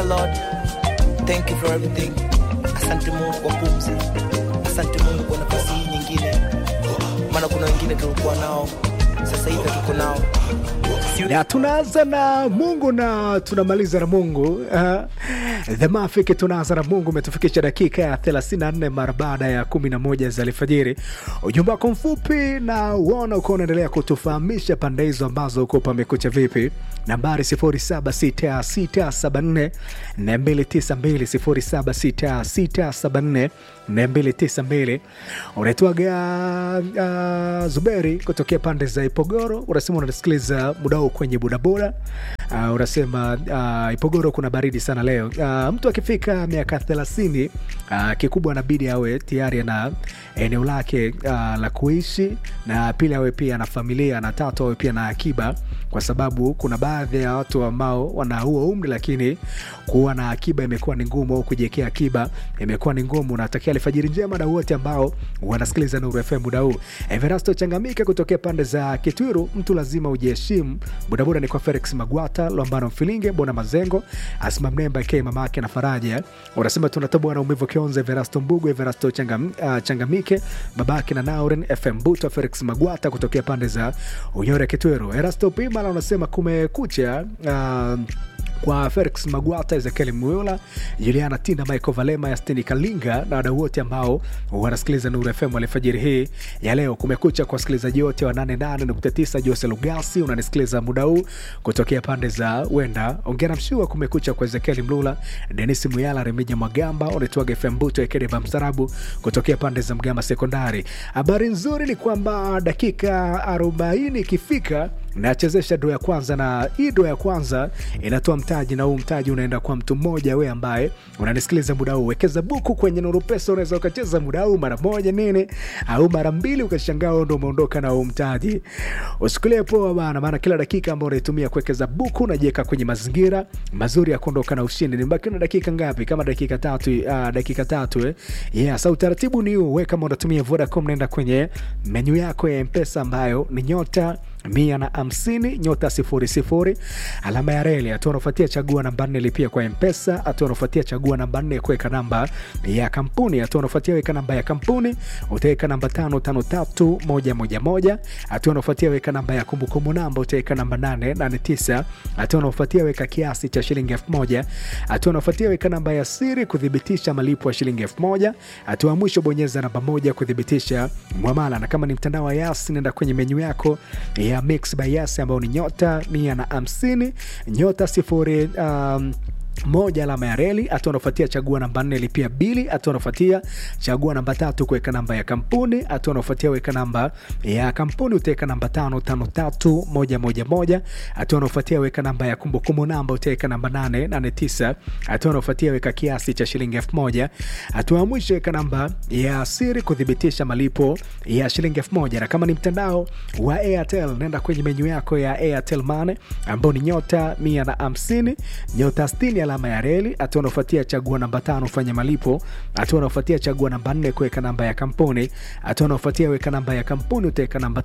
Dear Lord, thank you for everything. Asante Mungu kwa pumzi. Asante Mungu kwa nafasi hii nyingine. Maana kuna wengine tulikuwa nao, sasa hivi tuko nao. Na tunaanza na Mungu na tunamaliza na Mungu. The Mafiki tunaanza na Mungu umetufikisha dakika ya 34 mara baada ya 11 za alfajiri. Ujumbe wako mfupi na uona uko unaendelea kutufahamisha pande hizo ambazo uko pamekucha vipi. Nambari 076674 292 076674 unaitwaga Zuberi kutokea pande za Ipogoro. Unasema unasikiliza muda huu kwenye bodaboda. Unasema Ipogoro kuna baridi sana leo. Mtu akifika miaka 30 kikubwa inabidi awe tayari na eneo lake la kuishi, na pili awe pia na familia, na tatu awe pia na akiba, kwa sababu kuna baadhi ya watu ambao wana huo umri lakini kuwa na akiba imekuwa ni ngumu, au kujiwekea akiba imekuwa ni ngumu. Natakia alfajiri njema na wote ambao wanasikiliza Nuru FM muda huu. Everasto Changamika kutokea pande za Kitwiru, mtu lazima ujiheshimu. Bodaboda ni kwa Felix Magwata, Lombano Mfilinge, Bona Mazengo, Asma Mnemba K mamake na Faraja. Unasema tunatoboa na umivu Kionza, Everasto Mbugu, Everasto Changamike, babake na Nauren FM Buto, Felix Magwata kutokea pande za Uyore Kitwiru. Erasto Pima unasema kumekucha kwa Felix Magwata, Ezekiel Muyola, Juliana Tinda, Michael Valema, Yastini Kalinga na wadau wote ambao wanasikiliza Nuru FM alfajiri hii ya leo. Kumekucha kwa wasikilizaji wote wa 88.9. Jose Lugasi unanisikiliza muda huu kutokea pande za Wenda. Ongera mshua kumekucha kwa Ezekiel Mlula, Dennis Muyala, Remija Magamba, unatoaga FM Buto Ekedeva Msarabu kutokea pande za Mgama Sekondari. Habari nzuri ni kwamba dakika 40 ikifika nachezesha draw ya kwanza, na hii draw ya kwanza inatoa mtaji, na huu mtaji unaenda kwa mtu mmoja. Wewe ambaye unanisikiliza muda huu, wekeza buku kwenye Nuru Pesa, unaweza ukacheza muda huu mara moja nini au mara mbili, ukashangaa ndio umeondoka na huu mtaji. Usikulie poa bana, maana kila dakika ambayo unaitumia kuwekeza buku unajiweka kwenye mazingira mazuri ya kuondoka na ushindi. Ni mbaki na dakika ngapi? Kama dakika 3, dakika 3 Sasa utaratibu ni huu. Wewe kama unatumia Vodacom, nenda kwenye menu yako ya M-Pesa ambayo ni nyota 150 nyota 00 alama ya reli. Hatua unafuatia chagua namba 4 lipia kwa M-Pesa. Hatua unafuatia chagua namba 4 kuweka namba ya kampuni. Hatua unafuatia weka namba ya kampuni, utaweka namba 553111. Hatua unafuatia weka namba ya kumbukumbu namba, utaweka namba 889. Hatua unafuatia weka kiasi cha shilingi 1000. Hatua unafuatia weka namba ya siri kudhibitisha malipo ya shilingi 1000. Hatua mwisho bonyeza namba 1 kudhibitisha muamala. Na kama ni mtandao wa Yas, nenda kwenye menu yako ya Mix by Yas ambao ni nyota 150 nyota 0 moja alama ya reli. Hatua unafuatia chagua namba 4 lipia bili. Hatua unafuatia chagua namba 3 kuweka namba ya kampuni. Hatua unafuatia weka namba ya kampuni, utaweka namba 553111. Hatua unafuatia weka namba ya kumbukumbu namba, utaweka namba 889. Hatua unafuatia weka kiasi cha shilingi 1000. Hatua mwisho weka namba ya siri kudhibitisha malipo ya shilingi 1000. Na kama ni mtandao wa Airtel, nenda kwenye menu yako ya Airtel Money ambao ni nyota 150 nyota 60 alama ya reli. Hatua unafuatia chagua namba 5 fanya malipo. Hatua unafuatia chagua namba 4 kuweka namba ya kampuni. Hatua unafuatia weka namba ya kampuni, utaweka namba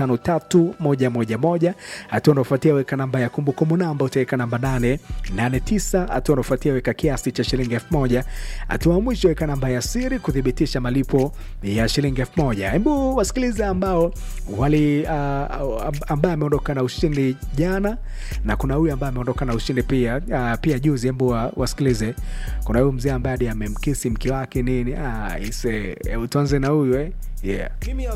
553111. Hatua unafuatia weka namba ya kumbukumbu namba, utaweka namba 889. Hatua unafuatia weka kiasi cha shilingi 1000. Hatua mwisho weka namba ya siri kudhibitisha malipo ya shilingi 1000. Hebu wasikiliza ambao wali ambaye ameondoka na ushindi jana, na kuna huyu ambaye ameondoka na ushindi pia juzi. Hebu wasikilize. Kuna huyu mzee ambaye amemkisi mke wake nini. Tuanze na huyu